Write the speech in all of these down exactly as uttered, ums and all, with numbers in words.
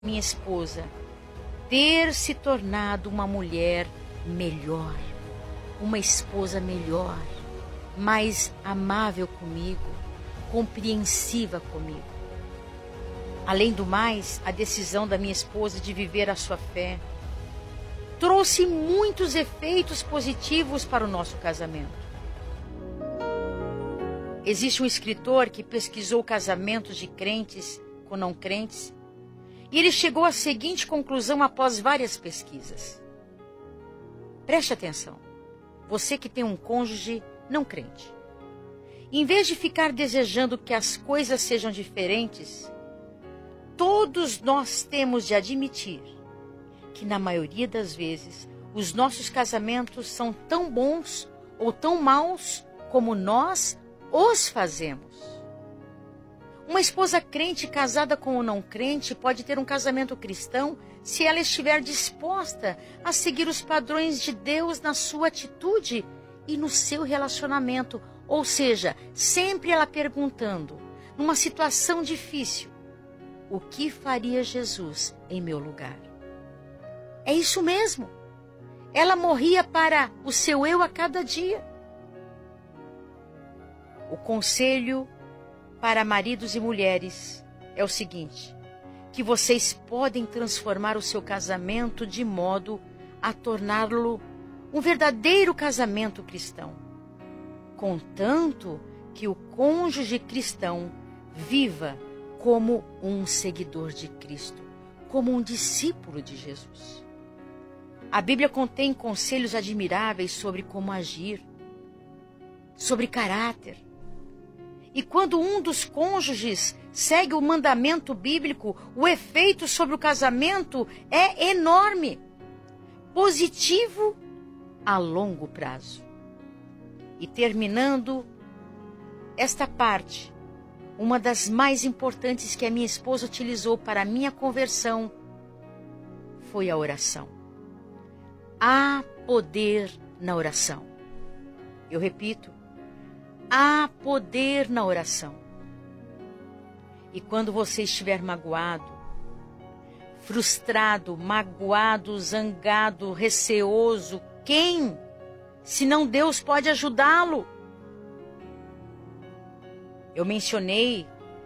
minha esposa ter se tornado uma mulher melhor, uma esposa melhor, mais amável comigo, compreensiva comigo. Além do mais, a decisão da minha esposa de viver a sua fé trouxe muitos efeitos positivos para o nosso casamento. Existe um escritor que pesquisou casamentos de crentes com não crentes e ele chegou à seguinte conclusão após várias pesquisas. Preste atenção, você que tem um cônjuge não crente. Em vez de ficar desejando que as coisas sejam diferentes, todos nós temos de admitir que na maioria das vezes os nossos casamentos são tão bons ou tão maus como nós os fazemos. Uma esposa crente casada com um não crente pode ter um casamento cristão se ela estiver disposta a seguir os padrões de Deus na sua atitude e no seu relacionamento. Ou seja, sempre ela perguntando, numa situação difícil, o que faria Jesus em meu lugar? É isso mesmo. Ela morria para o seu eu a cada dia. O conselho para maridos e mulheres é o seguinte, que vocês podem transformar o seu casamento de modo a torná-lo um verdadeiro casamento cristão, contanto que o cônjuge cristão viva como um seguidor de Cristo, como um discípulo de Jesus. A Bíblia contém conselhos admiráveis sobre como agir, sobre caráter. E quando um dos cônjuges segue o mandamento bíblico, o efeito sobre o casamento é enorme, positivo a longo prazo. E terminando esta parte, uma das mais importantes que a minha esposa utilizou para a minha conversão foi a oração. Há poder na oração. Eu repito, há poder na oração. E quando você estiver magoado, frustrado, magoado, zangado, receoso, quem, senão Deus, pode ajudá-lo? Eu mencionei,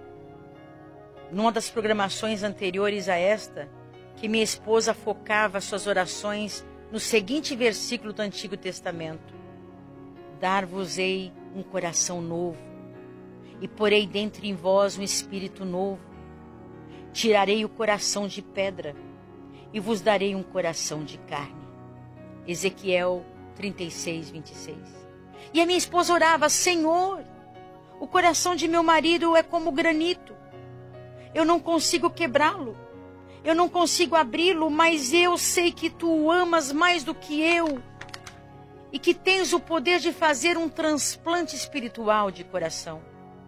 numa das programações anteriores a esta, que minha esposa focava suas orações no seguinte versículo do Antigo Testamento: dar-vos-ei um coração novo, e porei dentro em vós um espírito novo. Tirarei o coração de pedra, e vos darei um coração de carne. Ezequiel trinta e seis, vinte e seis. E a minha esposa orava: Senhor, o coração de meu marido é como granito. Eu não consigo quebrá-lo. Eu não consigo abri-lo, mas eu sei que tu o amas mais do que eu. E que tens o poder de fazer um transplante espiritual de coração.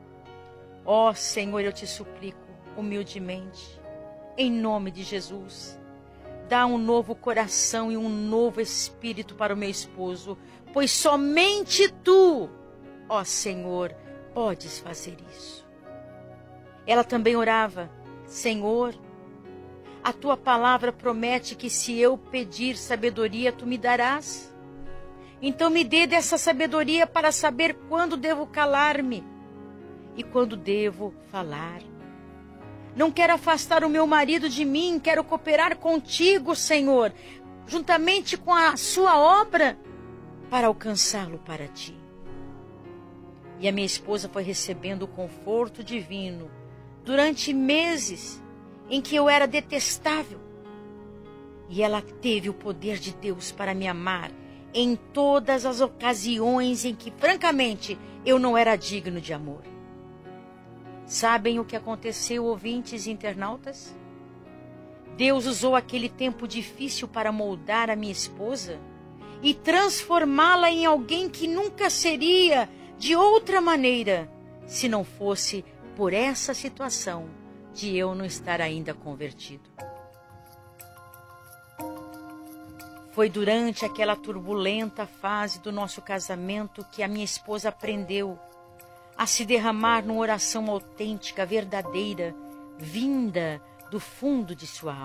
Ó Senhor, eu te suplico, humildemente, em nome de Jesus, dá um novo coração e um novo espírito para o meu esposo, pois somente tu, ó Senhor, podes fazer isso. Ela também orava: Senhor, a tua palavra promete que se eu pedir sabedoria, tu me darás. Então me dê dessa sabedoria para saber quando devo calar-me e quando devo falar. Não quero afastar o meu marido de mim, quero cooperar contigo, Senhor, juntamente com a sua obra, para alcançá-lo para ti. E a minha esposa foi recebendo o conforto divino durante meses em que eu era detestável. E ela teve o poder de Deus para me amar em todas as ocasiões em que, francamente, eu não era digno de amor. Sabem o que aconteceu, ouvintes e internautas? Deus usou aquele tempo difícil para moldar a minha esposa e transformá-la em alguém que nunca seria de outra maneira, se não fosse por essa situação de eu não estar ainda convertido. Foi durante aquela turbulenta fase do nosso casamento que a minha esposa aprendeu a se derramar numa oração autêntica, verdadeira, vinda do fundo de sua